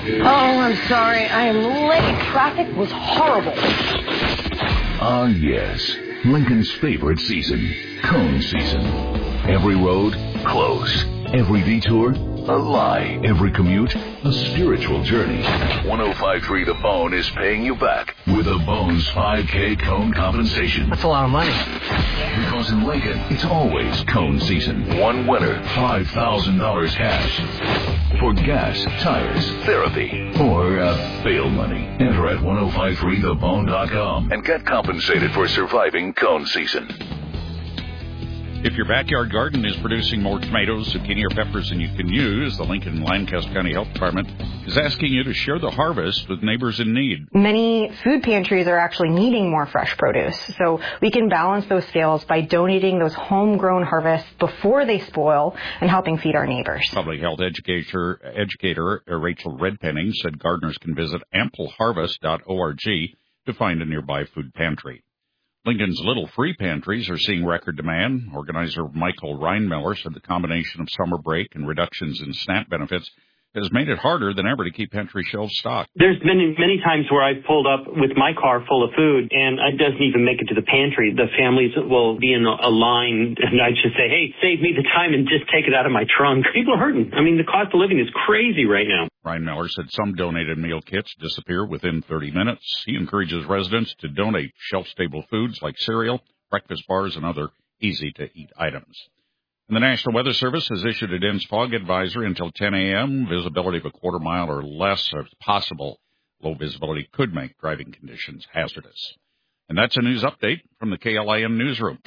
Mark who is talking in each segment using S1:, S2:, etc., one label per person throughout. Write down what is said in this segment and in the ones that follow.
S1: Oh, I'm sorry. I am late. Traffic was horrible.
S2: Ah, yes. Lincoln's favorite season, cone season. Every road, closed. Every detour, a lie. Every commute, a spiritual journey. 105.3 The Bone is paying you back with a Bones 5K cone compensation.
S1: That's a lot of money.
S2: Because in Lincoln, it's always cone season. One winner, $5,000 cash. For gas, tires, therapy, or bail money. Enter at 1053thebone.com and get compensated for surviving cone season.
S3: If your backyard garden is producing more tomatoes, zucchini, or peppers than you can use, the Lincoln and Lancaster County Health Department is asking you to share the harvest with neighbors in need.
S4: Many food pantries are actually needing more fresh produce, so we can balance those scales by donating those homegrown harvests before they spoil and helping feed our neighbors.
S3: Public health educator Rachel Redpenning said gardeners can visit ampleharvest.org to find a nearby food pantry. Lincoln's Little Free Pantries are seeing record demand. Organizer Michael Reinmiller said the combination of summer break and reductions in SNAP benefits has made it harder than ever to keep pantry shelves stocked.
S5: There's been many times where I've pulled up with my car full of food, and it doesn't even make it to the pantry. The families will be in a line, and I just say, hey, save me the time and just take it out of my trunk. People are hurting. I mean, the cost of living is crazy right now.
S3: Ryan Miller said some donated meal kits disappear within 30 minutes. He encourages residents to donate shelf-stable foods like cereal, breakfast bars, and other easy-to-eat items. And the National Weather Service has issued a dense fog advisory until 10 a.m. Visibility of a quarter mile or less is possible. Low visibility could make driving conditions hazardous. And that's a news update from the KLIN newsroom.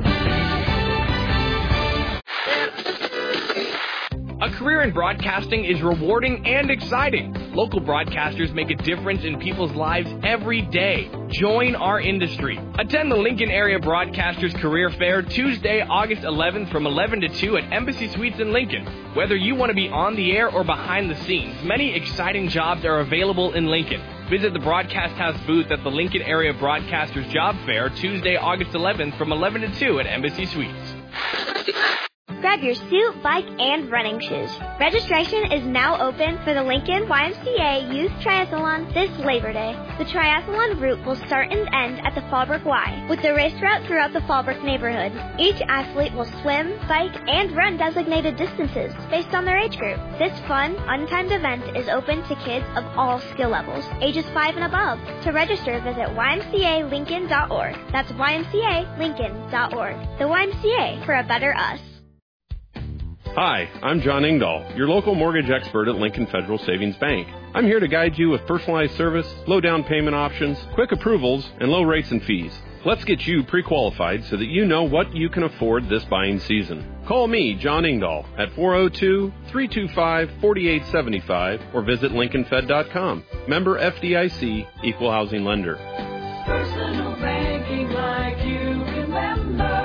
S6: A career in broadcasting is rewarding and exciting. Local broadcasters make a difference in people's lives every day. Join our industry. Attend the Lincoln Area Broadcasters Career Fair Tuesday, August 11th from 11 to 2 at Embassy Suites in Lincoln. Whether you want to be on the air or behind the scenes, many exciting jobs are available in Lincoln. Visit the Broadcast House booth at the Lincoln Area Broadcasters Job Fair Tuesday, August 11th from 11 to 2 at Embassy Suites.
S7: Grab your suit, bike, and running shoes. Registration is now open for the Lincoln YMCA Youth Triathlon this Labor Day. The triathlon route will start and end at the Fallbrook Y, with the race route throughout the Fallbrook neighborhood. Each athlete will swim, bike, and run designated distances based on their age group. This fun, untimed event is open to kids of all skill levels, ages 5 and above. To register, visit ymcalincoln.org. That's ymcalincoln.org. The YMCA for a better us.
S8: Hi, I'm John Engdahl, your local mortgage expert at Lincoln Federal Savings Bank. I'm here to guide you with personalized service, low down payment options, quick approvals, and low rates and fees. Let's get you pre-qualified so that you know what you can afford this buying season. Call me, John Engdahl, at 402-325-4875 or visit LincolnFed.com. Member FDIC, Equal Housing Lender.
S9: Personal banking like you remember.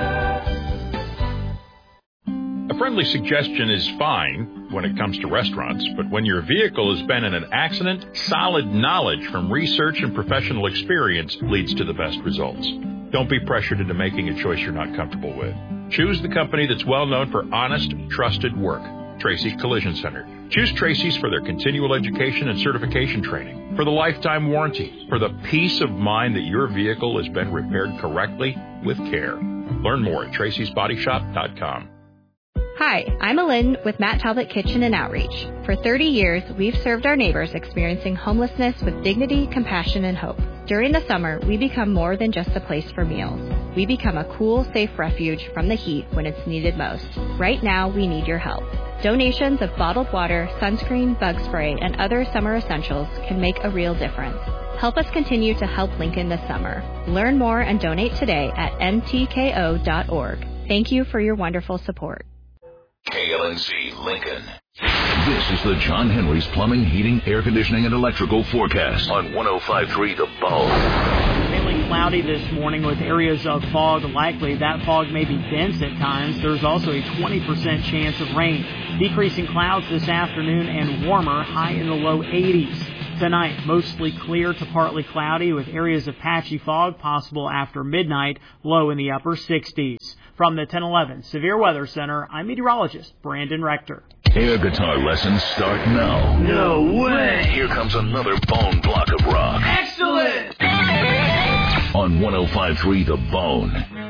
S10: A friendly suggestion is fine when it comes to restaurants, but when your vehicle has been in an accident, solid knowledge from research and professional experience leads to the best results. Don't be pressured into making a choice you're not comfortable with. Choose the company that's well known for honest, trusted work. Tracy's Collision Center. Choose Tracy's for their continual education and certification training, for the lifetime warranty, for the peace of mind that your vehicle has been repaired correctly with care. Learn more at tracysbodyshop.com.
S11: Hi, I'm Alin with Matt Talbot Kitchen and Outreach. For 30 years, we've served our neighbors experiencing homelessness with dignity, compassion, and hope. During the summer, we become more than just a place for meals. We become a cool, safe refuge from the heat when it's needed most. Right now, we need your help. Donations of bottled water, sunscreen, bug spray, and other summer essentials can make a real difference. Help us continue to help Lincoln this summer. Learn more and donate today at ntko.org. Thank you for your wonderful support.
S2: KLNC Lincoln. This is the John Henry's Plumbing, Heating, Air Conditioning, and Electrical forecast on 105.3 The Bone.
S12: Mainly cloudy this morning with areas of fog likely. That fog may be dense at times. There's also a 20% chance of rain. Decreasing clouds this afternoon and warmer, high in the low 80s. Tonight, mostly clear to partly cloudy with areas of patchy fog possible after midnight, low in the upper 60s. From the 1011 Severe Weather Center, I'm meteorologist Brandon Rector.
S2: Air guitar lessons start now.
S9: No way!
S2: Here comes comes another bone block of rock.
S9: Excellent!
S2: On 105.3 The Bone.